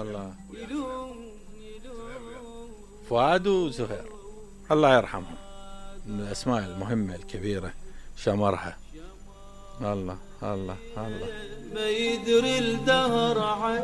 الله. فؤاد وزهير الله يرحمهم، من الأسماء المهمة الكبيرة شمرها. الله الله الله. ما يدري الدهر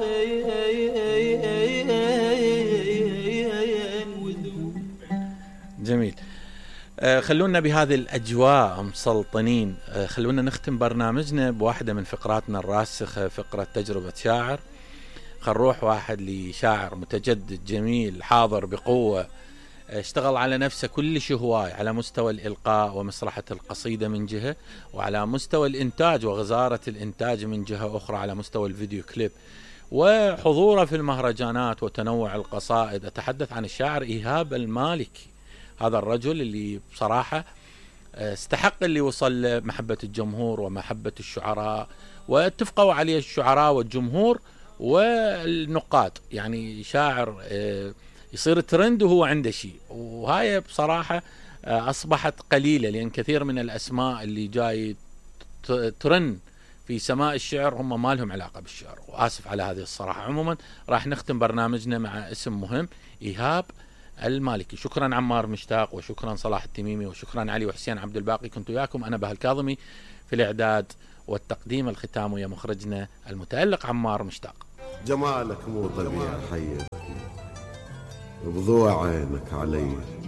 جميل. خلونا بهذه الأجواء مسلطنين، خلونا نختم برنامجنا بواحدة من فقراتنا الراسخة، فقرة تجربة شاعر. خنروح واحد لشاعر متجدد جميل حاضر بقوة، اشتغل على نفسه كل شيء هواي، على مستوى الإلقاء ومسرحة القصيدة من جهة، وعلى مستوى الإنتاج وغزارة الإنتاج من جهة أخرى، على مستوى الفيديو كليب وحضوره في المهرجانات وتنوع القصائد. أتحدث عن الشاعر إيهاب المالكي، هذا الرجل اللي بصراحة استحق اللي وصل لمحبة الجمهور ومحبة الشعراء، واتفقوا عليه الشعراء والجمهور والنقاد. يعني شاعر يصير ترند وهو عنده شيء، وهاي بصراحة أصبحت قليلة، لأن كثير من الأسماء اللي جاي ترن في سماء الشعر هم ما لهم علاقة بالشعر، وآسف على هذه الصراحة. عموما راح نختم برنامجنا مع اسم مهم، إيهاب المالكي. شكرا عمار مشتاق، وشكرا صلاح التميمي، وشكرا علي وحسين عبد الباقي. كنت وياكم أنا بهاء الكاظمي في الإعداد والتقديم الختام، ويا مخرجنا المتألق عمار مشتاق. جمالك مو طبيعي حي، بضوع عينك علي